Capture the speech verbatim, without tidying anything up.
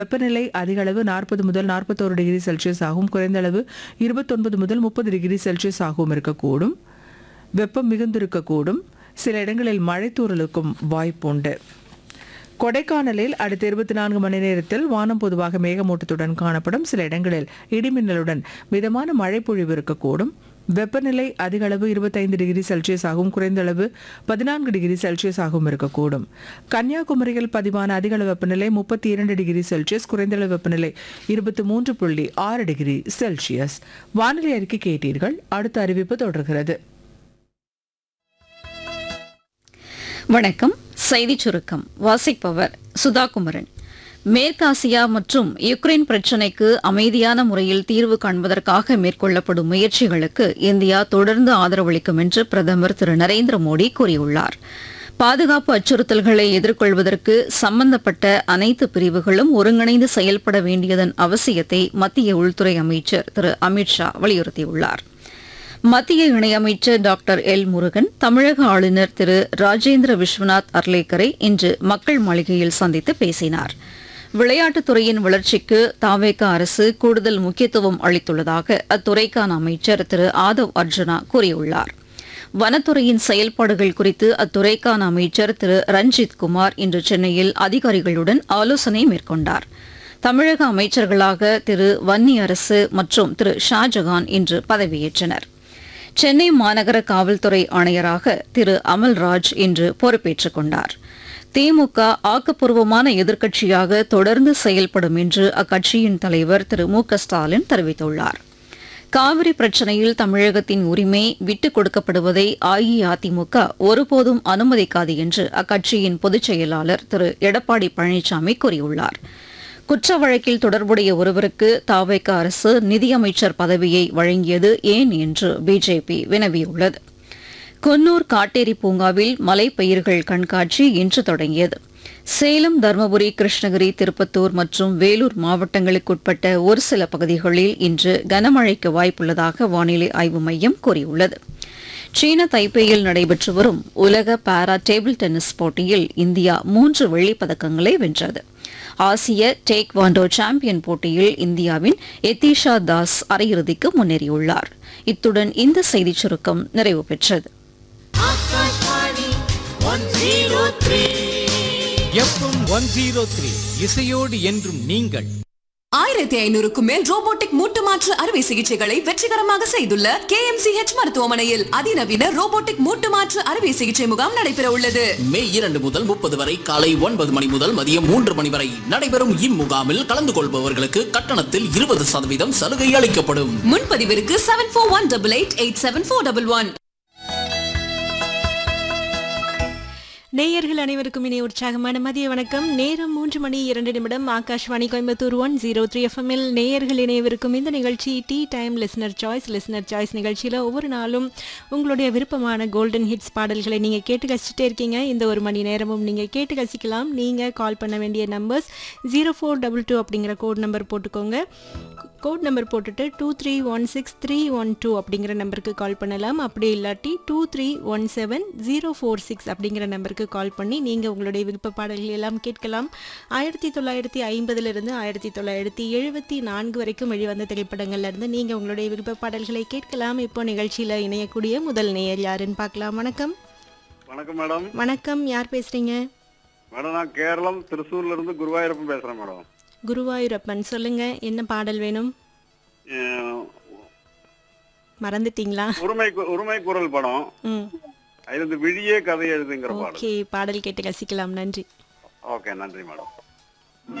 வெப்பநிலை அதிக அளவு நாற்பது முதல் நாற்பத்தோரு டிகிரி செல்சியஸ் ஆகும், குறைந்த அளவு இருபத்தொன்பது முதல் முப்பது டிகிரி செல்சியஸ் ஆகவும் இருக்கக்கூடும். வெப்பம் மிகுந்திருக்கக்கூடும். சில இடங்களில் மழை தூறலுக்கும் வாய்ப்புண்டு. கொடைக்கானலில் அடுத்த இருபத்தி நான்கு மணி நேரத்தில் வானம் பொதுவாக மேகமூட்டத்துடன் காணப்படும். சில இடங்களில் இடிமின்னலுடன் மிதமான மழை பொழிவு இருக்கக்கூடும். வெப்பநிலை அதிக அளவு இருபத்தைந்து டிகிரி செல்சியஸ் ஆகும், குறைந்த அளவு பதினான்கு டிகிரி செல்சியஸ் ஆகவும் இருக்கக்கூடும். கன்னியாகுமரியில் பதிவான அதிக அளவு வெப்பநிலை முப்பத்தி இரண்டு டிகிரி செல்சியஸ், குறைந்த அளவு வெப்பநிலை இருபத்தி மூன்று புள்ளி ஆறு டிகிரி செல்சியஸ். வானிலை அறிக்கை கேட்டீர்கள். அடுத்த அறிவிப்பு தொடர்கிறது. வணக்கம். செய்திச் சுருக்கம் வாசிப்பவர் சுதாகுமரன். மேற்காசியா மற்றும் யுக்ரைன் பிரச்சினைக்கு அமைதியான முறையில் தீர்வு காண்பதற்காக மேற்கொள்ளப்படும் முயற்சிகளுக்கு இந்தியா தொடர்ந்து ஆதரவளிக்கும் என்று பிரதமர் திரு நரேந்திர மோடி கூறியுள்ளார். பாதுகாப்பு அச்சுறுத்தல்களை எதிர்கொள்வதற்கு சம்பந்தப்பட்ட அனைத்து பிரிவுகளும் ஒருங்கிணைந்து செயல்பட வேண்டியதன் அவசியத்தை மத்திய உள்துறை அமைச்சர் திரு அமித் ஷா வலியுறுத்தியுள்ளார். மத்திய இணையமைச்சர் டாக்டர் எல் முருகன் தமிழக ஆளுநர் திரு ராஜேந்திர விஸ்வநாத் அர்லேக்கரை இன்று மக்கள் மாளிகையில் சந்தித்து பேசினார். விளையாட்டுத் துறையின் வளர்ச்சிக்கு தாவேகா அரசு கூடுதல் முக்கியத்துவம் அளித்துள்ளதாக அத்துறைக்கான அமைச்சர் திரு ஆதவ் அர்ஜுனா கூறியுள்ளார். வனத்துறையின் செயல்பாடுகள் குறித்து அத்துறைக்கான அமைச்சர் திரு ரஞ்சித் குமார் இன்று சென்னையில் அதிகாரிகளுடன் ஆலோசனை மேற்கொண்டார். தமிழக அமைச்சர்களாக திரு வன்னி அரசு மற்றும் திரு ஷாஜகான் இன்று பதவியேற்றனர். சென்னை மாநகர காவல்துறை ஆணையராக திரு அமல்ராஜ் இன்று பொறுப்பேற்றுக் கொண்டார். திமுக ஆக்கப்பூர்வமான எதிர்க்கட்சியாக தொடர்ந்து செயல்படும் என்று அக்கட்சியின் தலைவர் திரு மு க ஸ்டாலின் தெரிவித்துள்ளார். காவிரி பிரச்சினையில் தமிழகத்தின் உரிமை விட்டுக் கொடுக்கப்படுவதை அஇஅதிமுக ஒருபோதும் அனுமதிக்காது என்று அக்கட்சியின் பொதுச் செயலாளர் திரு எடப்பாடி பழனிசாமி கூறியுள்ளார். குற்ற வழக்கில் தொடர்புடைய ஒருவருக்கு தாவேக அரசு நிதியமைச்சர் பதவியை வழங்கியது ஏன் என்று பிஜேபி வினவியுள்ளது. குன்னூர் காட்டேரி பூங்காவில் மலைப்பயிர்கள் கண்காட்சி இன்று தொடங்கியது. சேலம், தருமபுரி, கிருஷ்ணகிரி, திருப்பத்தூர் மற்றும் வேலூர் மாவட்டங்களுக்குட்பட்ட ஒரு சில பகுதிகளில் இன்று கனமழைக்கு வாய்ப்புள்ளதாக வானிலை ஆய்வு மையம் கூறியுள்ளது. சீன தைப்பேயில் நடைபெற்று வரும் உலக பாரா டேபிள் டென்னிஸ் போட்டியில் இந்தியா மூன்று வெள்ளிப் பதக்கங்களை வென்றது. ஆசிய டேக்வாண்டோ சாம்பியன் போட்டியில் இந்தியாவின் எத்திஷா தாஸ் அரையிறுதிக்கு முன்னேறியுள்ளார். இத்துடன் இந்த செய்திச் சுருக்கம் நிறைவு பெற்றது. இசையோடு என்றும் நீங்கள். ஆயிரத்தி ஐநூறுக்கும் மேல் ரோபோட்டிக் மூட்டு மாற்று அறுவை சிகிச்சைகளை வெற்றிகரமாக செய்துள்ள கே எம் சி ஹெச் மருத்துவமனையில் அதிநவீன ரோபோட்டிக் மூட்டு மாற்று அறுவை சிகிச்சை முகாம் நடைபெற உள்ளது. மே இரண்டு முதல் முப்பது வரை காலை ஒன்பது மணி முதல் மதியம் மூன்று மணி வரை நடைபெறும் இம்முகாமில் கலந்து கொள்பவர்களுக்கு கட்டணத்தில் இருபது சதவீதம் சலுகை அளிக்கப்படும். முன்பதிவிற்கு seven four one double eight eight seven four double one. நேயர்கள் அனைவருக்கும் இனி உற்சாகமான மதிய வணக்கம். நேரம் மூன்று மணி இரண்டு நிமிடம். Akashvani Coimbatore one zero three எஃப்எம்மில் நேயர்கள் இணையவிருக்கும் இந்த நிகழ்ச்சி tea time listener choice. Listener choice நிகழ்ச்சியில் ஒவ்வொரு நாளும் உங்களுடைய விருப்பமான கோல்டன் ஹிட்ஸ் பாடல்களை நீங்கள் கேட்டு கசிச்சுட்டே இருக்கீங்க. இந்த ஒரு மணி நேரமும் நீங்கள் கேட்டு கசிக்கலாம். நீங்கள் கால் பண்ண வேண்டிய numbers zero four double two அப்படிங்கிற கோட் நம்பர் போட்டுக்கோங்க. கோட் நம்பர் போட்டுட்டு two three one six three one two அப்படிங்கிற நம்பருக்கு கால் பண்ணலாம். அப்படி இல்லாட்டி two three one seven zero four six அப்படிங்கிற நம்பருக்கு கால் பண்ணி நீங்கள் உங்களுடைய விருப்ப பாடல்கள் எல்லாம் கேட்கலாம். ஆயிரத்தி தொள்ளாயிரத்தி ஐம்பதுலேருந்து ஆயிரத்தி தொள்ளாயிரத்தி எழுபத்தி நான்கு வரைக்கும் வெளிவந்த திரைப்படங்கள்லேருந்து நீங்கள் உங்களுடைய விருப்ப பாடல்களை கேட்கலாம். இப்போ நிகழ்ச்சியில் இணையக்கூடிய முதல் நேயர் யாருன்னு பார்க்கலாம். வணக்கம். வணக்கம் மேடம். வணக்கம். யார் பேசுகிறீங்க? மேடம், நான் கேரளம் திருச்சூர்லேருந்து குருவாயூரப்பன் பேசுகிறேன் மேடம். குருவாயூரப்பன், சொல்லுங்க, என்ன பாடல் வேணும்? மறந்துட்டீங்களா? உரிமை உரிமை குரல் படம். ம், அதுல விழியே கதை எழுதுங்கிற பாடல். ஓகே, பாடல் கேட்டு ரசிக்கலாம். நன்றி. ஓகே, நன்றி மேடம்.